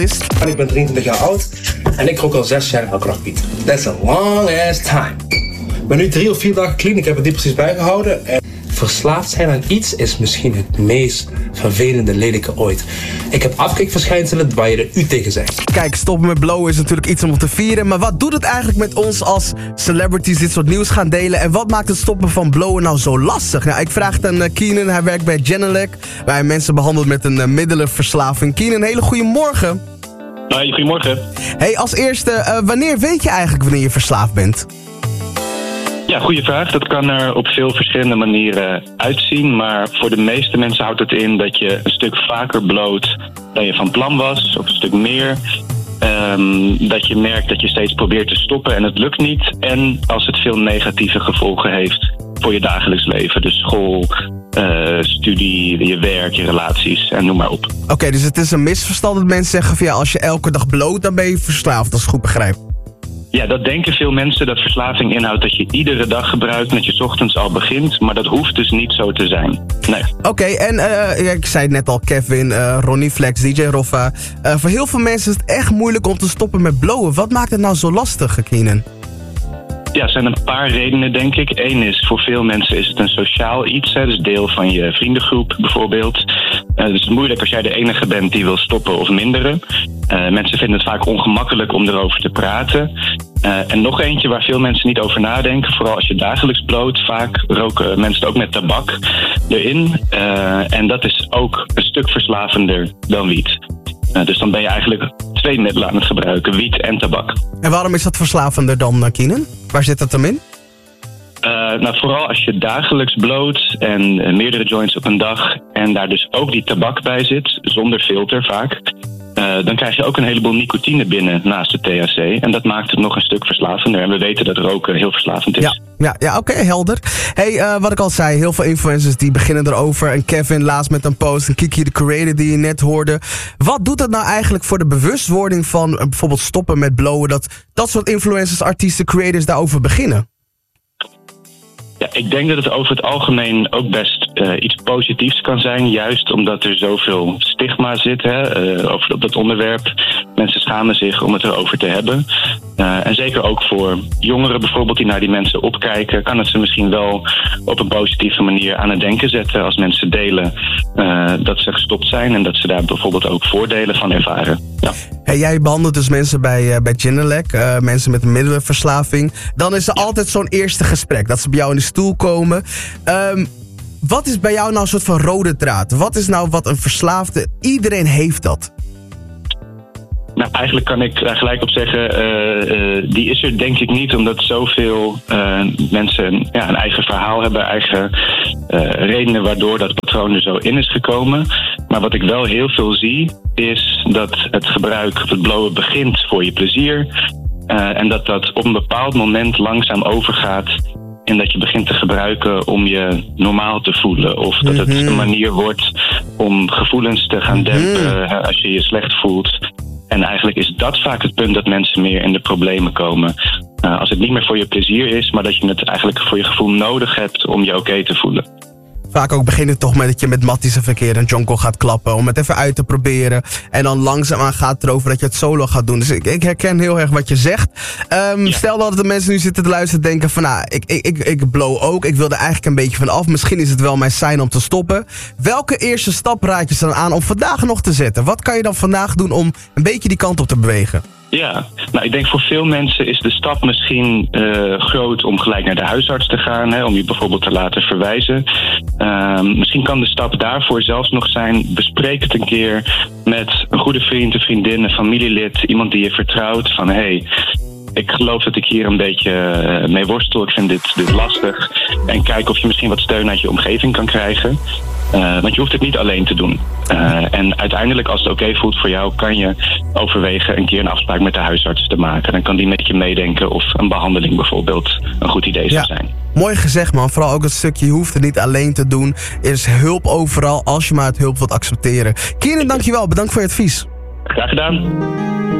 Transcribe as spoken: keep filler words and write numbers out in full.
Ik ben drieëntwintig jaar oud en ik rook al zes jaar al krachtpiet. That's a long ass time. Ik ben nu drie of vier dagen clean, ik heb het niet precies bijgehouden. En verslaafd zijn aan iets is misschien het meest vervelende lelijke ooit. Ik heb afkikverschijnselen waar je er u tegen zegt. Kijk, stoppen met blowen is natuurlijk iets om te vieren. Maar wat doet het eigenlijk met ons als celebrities dit soort nieuws gaan delen? En wat maakt het stoppen van blowen nou zo lastig? Nou, ik vraag het aan uh, Keenan. Hij werkt bij Genelec, waar hij mensen behandelt met een uh, middelenverslaving. Keenan, hele goede morgen. Hoi, goedemorgen. Hey, als eerste, uh, wanneer weet je eigenlijk wanneer je verslaafd bent? Ja, goede vraag. Dat kan er op veel verschillende manieren uitzien. Maar voor de meeste mensen houdt het in dat je een stuk vaker bloot dan je van plan was. Of een stuk meer. Um, dat je merkt dat je steeds probeert te stoppen en het lukt niet. En als het veel negatieve gevolgen heeft voor je dagelijks leven. Dus school, uh, studie, je werk, je relaties en noem maar op. Oké, okay, dus het is een misverstand dat mensen zeggen van ja, als je elke dag bloot, dan ben je verslaafd, als ik goed begrijp. Ja, dat denken veel mensen, dat verslaving inhoudt dat je iedere dag gebruikt, dat je 's ochtends al begint. Maar dat hoeft dus niet zo te zijn. Nee. Oké, okay, en uh, ik zei het net al, Kevin, uh, Ronnie Flex, D J Roffa. Uh, voor heel veel mensen is het echt moeilijk om te stoppen met blowen. Wat maakt het nou zo lastig, Keenan? Ja, er zijn een paar redenen, denk ik. Eén is, voor veel mensen is het een sociaal iets. Hè, dus deel van je vriendengroep bijvoorbeeld. Uh, dus het is moeilijk als jij de enige bent die wil stoppen of minderen. Uh, mensen vinden het vaak ongemakkelijk om erover te praten. Uh, en nog eentje waar veel mensen niet over nadenken. Vooral als je dagelijks bloot. Vaak roken mensen ook met tabak erin. Uh, en dat is ook een stuk verslavender dan wiet. Uh, dus dan ben je eigenlijk twee middelen aan het gebruiken. Wiet en tabak. En waarom is dat verslavender dan, uh, Keenan? Waar zit dat dan in? Uh, nou, vooral als je dagelijks bloot en uh, meerdere joints op een dag en daar dus ook die tabak bij zit, zonder filter vaak, uh, dan krijg je ook een heleboel nicotine binnen naast de T H C. En dat maakt het nog een stuk verslavender. En we weten dat roken heel verslavend is. Ja, ja, ja oké, okay, helder. Hey, uh, wat ik al zei, heel veel influencers die beginnen erover. En Kevin laatst met een post, en Kiki de Creator die je net hoorde. Wat doet dat nou eigenlijk voor de bewustwording van uh, bijvoorbeeld stoppen met blowen, dat dat soort influencers, artiesten, creators daarover beginnen? Ja, ik denk dat het over het algemeen ook best uh, iets positiefs kan zijn. Juist omdat er zoveel stigma zit hè, uh, over op dat onderwerp. Mensen schamen zich om het erover te hebben. Uh, en zeker ook voor jongeren bijvoorbeeld die naar die mensen opkijken, kan het ze misschien wel op een positieve manier aan het denken zetten als mensen delen uh, dat ze gestopt zijn en dat ze daar bijvoorbeeld ook voordelen van ervaren. Ja. Hey, jij behandelt dus mensen bij, uh, bij Genelec, uh, mensen met een middelenverslaving. Dan is er altijd zo'n eerste gesprek, dat ze bij jou in de stoel komen. Um, wat is bij jou nou een soort van rode draad? Wat is nou wat een verslaafde, iedereen heeft dat? Nou, eigenlijk kan ik daar gelijk op zeggen, uh, uh, die is er denk ik niet, omdat zoveel uh, mensen ja, een eigen verhaal hebben, eigen uh, redenen waardoor dat patroon er zo in is gekomen. Maar wat ik wel heel veel zie, is dat het gebruik of het blowen begint voor je plezier. Uh, en dat dat op een bepaald moment langzaam overgaat en dat je begint te gebruiken om je normaal te voelen. Of dat het een manier wordt om gevoelens te gaan dempen uh, als je je slecht voelt. En eigenlijk is dat vaak het punt dat mensen meer in de problemen komen. Uh, als het niet meer voor je plezier is, maar dat je het eigenlijk voor je gevoel nodig hebt om je oké te voelen. Vaak ook begint het toch met dat je met Matties een verkeer een jonko gaat klappen om het even uit te proberen. En dan langzaamaan gaat het erover dat je het solo gaat doen. Dus ik, ik herken heel erg wat je zegt. Um, ja. Stel dat de mensen nu zitten te luisteren en denken van nou, ik, ik, ik, ik blow ook. Ik wil er eigenlijk een beetje van af. Misschien is het wel mijn sein om te stoppen. Welke eerste stap raad je dan aan om vandaag nog te zetten? Wat kan je dan vandaag doen om een beetje die kant op te bewegen? Ja, nou ik denk voor veel mensen is de stap misschien uh, groot om gelijk naar de huisarts te gaan, hè, om je bijvoorbeeld te laten verwijzen. Uh, misschien kan de stap daarvoor zelfs nog zijn, bespreek het een keer met een goede vriend, een vriendin, een familielid, iemand die je vertrouwt van hé, hey, ik geloof dat ik hier een beetje uh, mee worstel, ik vind dit, dit lastig. En kijk of je misschien wat steun uit je omgeving kan krijgen. Uh, want je hoeft het niet alleen te doen. Uh, en uiteindelijk, als het oké okay voelt voor jou, kan je overwegen een keer een afspraak met de huisarts te maken. Dan kan die met je meedenken of een behandeling bijvoorbeeld een goed idee zou ja. zijn. Mooi gezegd man, vooral ook het stukje, je hoeft het niet alleen te doen. Er is hulp overal als je maar het hulp wilt accepteren. Keenan, dankjewel, bedankt voor je advies. Graag gedaan.